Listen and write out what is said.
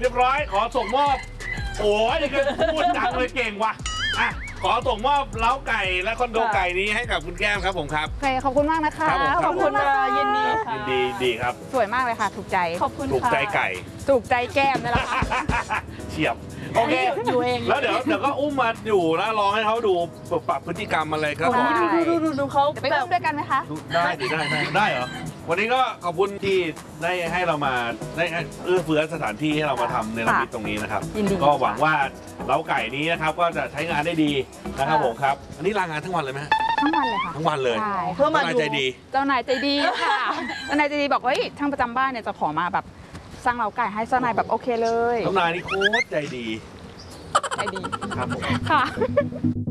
เรียบร้อยขอส่งมอบโอ้ยนี่ก็พูดดังเลยเก่งว่ะอ่ะขอส่งมอบเล้าไก่และคอนโดไก่นี้ให้กับคุณแก้มครับผมครับโอเคขอบคุณมากนะคะครับผมขอบคุณค่ะยินดีค่ะยินดีดีครับสวยมากเลยค่ะ ถูกใจขอบคุณถูกค่ะใจไก่ถูกใจแก้มนี่แหละค่ะเฉียบโอเคอยู่เองแล้วเดี๋ยวก็อุ้มมาอยู่แล้วลองให้เขาดูปรับพฤติกรรมอะไรครับได้ดูเขาเดี๋ยวไปแบอุ้บ Dạ. มด้วยกันไหมคะได้ดิได้เหรอวันนี้ก็ขอบคุณที่ได้ให้เรามาได้เอื้อเฟื้อสถานที่ให้เรามาทำในระมิดตรงนี้นะครับยินดีก็หวังว่าเล้าไก่นี้นะครับก็จะใช้งานได้ดีนะครับผมครับอันนี้ลางานทั้งวันเลยไหมฮะทั้งวันเลยค่ะทั้งวันเลยใช่เพื่อมาทนายดูใจดีเจ้านายใจดีค่ะ เจ้านายใจดีบอกว่าเฮ้ยช่างประจำบ้านเนี่ยจะขอมาแบบสร้างเล้าไก่ให้เจ้านายแบบโอเคเลยทนายนี่โคตรใจดีใจดีครับผมค่ะ